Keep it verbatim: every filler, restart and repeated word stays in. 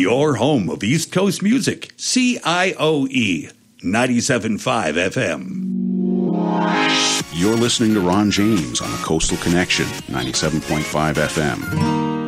your home of East Coast music, C I O E, ninety-seven point five F M. You're listening to Ron James on the Coastal Connection, ninety-seven point five F M.